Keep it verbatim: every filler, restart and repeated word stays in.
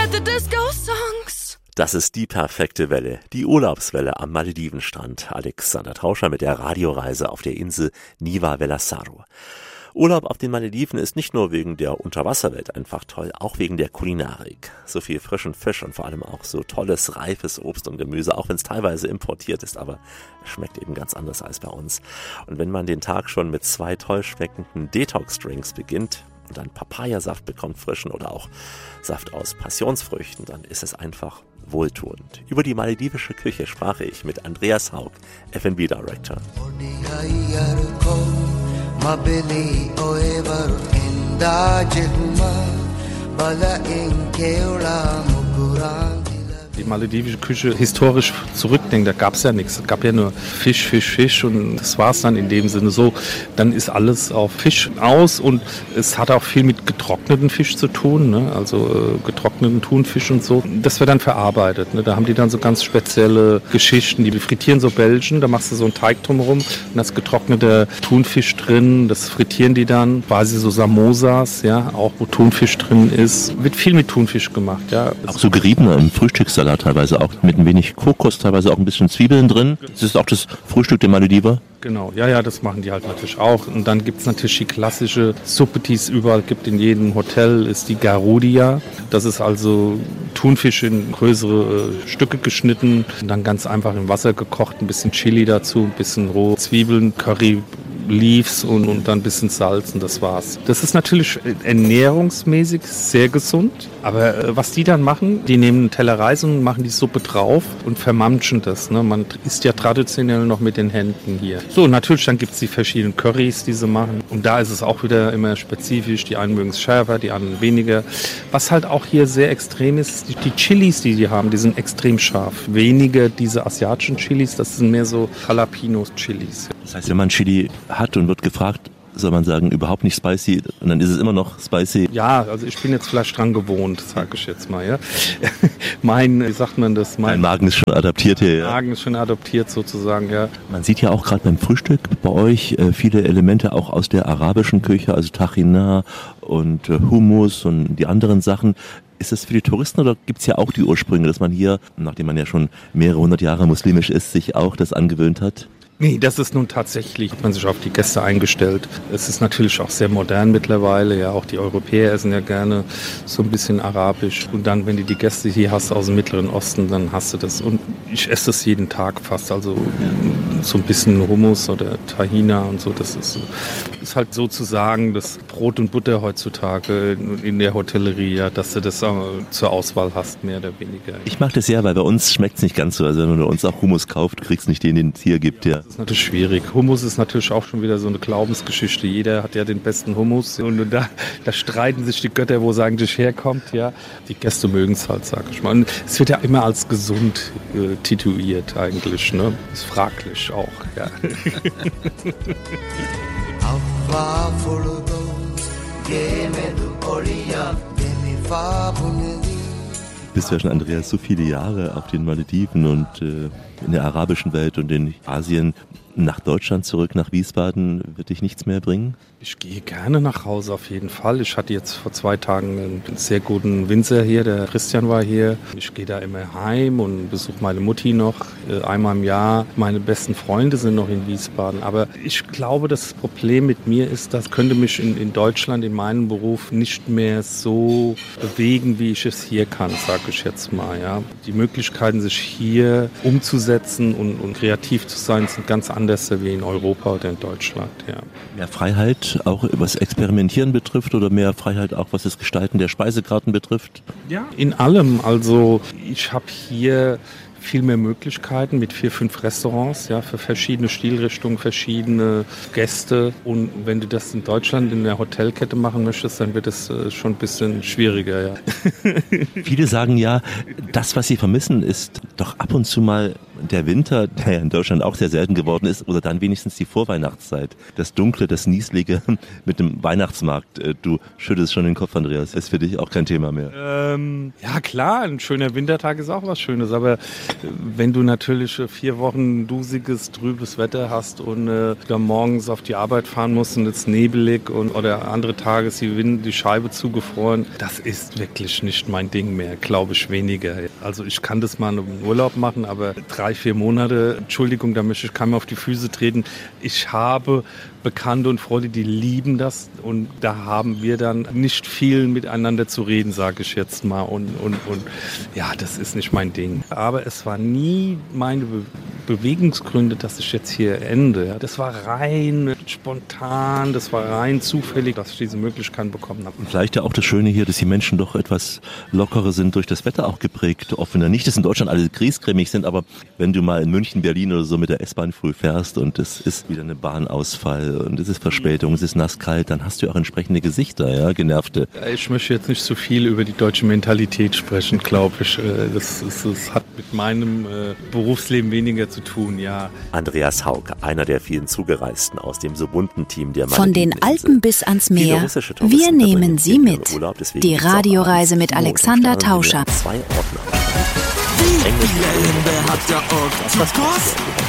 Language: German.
at the disco songs. Das ist die perfekte Welle, die Urlaubswelle am Maledivenstrand. Alexander Tauscher mit der Radioreise auf der Insel Niva Velasaro. Urlaub auf den Malediven ist nicht nur wegen der Unterwasserwelt einfach toll, auch wegen der Kulinarik. So viel frischen Fisch und vor allem auch so tolles, reifes Obst und Gemüse, auch wenn es teilweise importiert ist, aber es schmeckt eben ganz anders als bei uns. Und wenn man den Tag schon mit zwei toll schmeckenden Detox-Drinks beginnt und dann Papayasaft bekommt, frischen oder auch Saft aus Passionsfrüchten, dann ist es einfach wohltuend. Über die maledivische Küche sprach ich mit Andreas Haug, F and B Director. Mabili oevar enda jehuma bala inkeula mukuran. Die maledivische Küche historisch zurückdenkt, da gab es ja nichts. Es gab ja nur Fisch, Fisch, Fisch und das war es dann in dem Sinne so. Dann ist alles auf Fisch aus und es hat auch viel mit getrockneten Fisch zu tun, ne? Also äh, getrockneten Thunfisch und so. Das wird dann verarbeitet. Ne? Da haben die dann so ganz spezielle Geschichten. Die frittieren so Bällchen, da machst du so einen Teig drumherum und das getrocknete Thunfisch drin, das frittieren die dann. Quasi so Samosas, ja, auch wo Thunfisch drin ist. Wird viel mit Thunfisch gemacht, ja. Auch so geriebener im Frühstückssalat teilweise auch mit ein wenig Kokos, teilweise auch ein bisschen Zwiebeln drin. Das ist auch das Frühstück der Malediver. Genau, ja, ja, das machen die halt natürlich auch. Und dann gibt es natürlich die klassische Suppe, die es überall gibt, in jedem Hotel, ist die Garudia. Das ist also Thunfisch in größere äh, Stücke geschnitten und dann ganz einfach im Wasser gekocht, ein bisschen Chili dazu, ein bisschen rohe Zwiebeln, Curry, Leaves und, und dann ein bisschen Salz und das war's. Das ist natürlich ernährungsmäßig sehr gesund, aber äh, was die dann machen, die nehmen einen Teller Reis und machen die Suppe drauf und vermamschen das. Ne? Man isst ja traditionell noch mit den Händen hier. So, natürlich, dann gibt es die verschiedenen Currys, die sie machen und da ist es auch wieder immer spezifisch. Die einen mögen es schärfer, die anderen weniger. Was halt auch hier sehr extrem ist, die, die Chilis, die die haben, die sind extrem scharf. Weniger diese asiatischen Chilis, das sind mehr so Jalapenos-Chilis. Das heißt, wenn man Chili hat und wird gefragt, soll man sagen, überhaupt nicht spicy und dann ist es immer noch spicy? Ja, also ich bin jetzt vielleicht dran gewohnt, sage ich jetzt mal. Ja. mein, wie sagt man das? Mein, mein Magen ist schon adaptiert hier. Mein Magen ist schon adaptiert sozusagen, ja. Man sieht ja auch gerade beim Frühstück bei euch äh, viele Elemente auch aus der arabischen Küche, also Tahina und äh, Hummus und die anderen Sachen. Ist das für die Touristen oder gibt es ja auch die Ursprünge, dass man hier, nachdem man ja schon mehrere hundert Jahre muslimisch ist, sich auch das angewöhnt hat? Nee, das ist nun tatsächlich, hat man sich auf die Gäste eingestellt. Es ist natürlich auch sehr modern mittlerweile, ja, auch die Europäer essen ja gerne so ein bisschen arabisch. Und dann, wenn du die Gäste hier hast aus dem Mittleren Osten, dann hast du das. Und ich esse das jeden Tag fast, also so ein bisschen Hummus oder Tahina und so. Das ist, ist halt sozusagen das Brot und Butter heutzutage in der Hotellerie, ja, dass du das zur Auswahl hast, mehr oder weniger. Ich mag das ja, weil bei uns schmeckt es nicht ganz so. Also wenn du uns auch Hummus kauft, kriegst du nicht den, den es hier gibt, ja. Das ist natürlich schwierig. Hummus ist natürlich auch schon wieder so eine Glaubensgeschichte. Jeder hat ja den besten Hummus und da, da streiten sich die Götter, wo es eigentlich herkommt. Ja. Die Gäste mögen es halt, sag ich mal. Und es wird ja immer als gesund äh, tituliert eigentlich. Ne? Ist fraglich auch. Ja. Bist ja schon, Andreas, so viele Jahre auf den Malediven und äh, in der arabischen Welt und in Asien. Nach Deutschland zurück, nach Wiesbaden, wird dich nichts mehr bringen? Ich gehe gerne nach Hause auf jeden Fall. Ich hatte jetzt vor zwei Tagen einen sehr guten Winzer hier, der Christian war hier. Ich gehe da immer heim und besuche meine Mutti noch äh, einmal im Jahr. Meine besten Freunde sind noch in Wiesbaden. Aber ich glaube, das Problem mit mir ist, das könnte mich in, in Deutschland in meinem Beruf nicht mehr so bewegen, wie ich es hier kann, sage ich jetzt mal. Ja. Die Möglichkeiten, sich hier umzusetzen und, und kreativ zu sein, sind ganz anders wie in Europa oder in Deutschland. Ja. Mehr Freiheit auch was Experimentieren betrifft oder mehr Freiheit auch was das Gestalten der Speisekarten betrifft? Ja, in allem. Also ich habe hier viel mehr Möglichkeiten mit vier, fünf Restaurants, ja, für verschiedene Stilrichtungen, verschiedene Gäste. Und wenn du das in Deutschland in der Hotelkette machen möchtest, dann wird es äh, schon ein bisschen schwieriger, ja. Viele sagen ja, das, was sie vermissen, ist doch ab und zu mal Der Winter, der ja in Deutschland auch sehr selten geworden ist, oder dann wenigstens die Vorweihnachtszeit. Das Dunkle, das Nieslige mit dem Weihnachtsmarkt. Du schüttelst schon den Kopf, Andreas. Das ist für dich auch kein Thema mehr. Ähm, ja klar, ein schöner Wintertag ist auch was Schönes. Aber wenn du natürlich vier Wochen dusiges, trübes Wetter hast und äh, dann morgens auf die Arbeit fahren musst und es ist nebelig und oder andere Tage ist die, Wind, die Scheibe zugefroren, das ist wirklich nicht mein Ding mehr, glaube ich weniger. Also ich kann das mal im Urlaub machen, aber drei, vier Monate, Entschuldigung, da möchte ich keinem auf die Füße treten. Ich habe Bekannte und Freunde, die lieben das und da haben wir dann nicht viel miteinander zu reden, sage ich jetzt mal. Und, und, und ja, das ist nicht mein Ding. Aber es war nie meine Be- Bewegungsgründe, dass ich jetzt hier ende. Das war rein spontan, das war rein zufällig, dass ich diese Möglichkeit bekommen habe. Und vielleicht ja auch das Schöne hier, dass die Menschen doch etwas lockerer sind, durch das Wetter auch geprägt. Offener. Nicht, dass in Deutschland alle griesgrämig sind, aber wenn du mal in München, Berlin oder so mit der S-Bahn früh fährst und es ist wieder eine Bahnausfall und es ist Verspätung, es ist nass kalt, dann hast du auch entsprechende Gesichter, ja, genervte. Ich möchte jetzt nicht so viel über die deutsche Mentalität sprechen, glaube ich. Das, das, das hat mit meinem Berufsleben weniger zu tun, ja. Andreas Hauck, einer der vielen Zugereisten aus dem so bunten Team der Von den Alpen bis ans Meer. Wir nehmen Sie mit. Urlaub, die Radioreise mit Alexander Tauscher. Zwei Ordner. Wie viele Hände hat der Oktopus?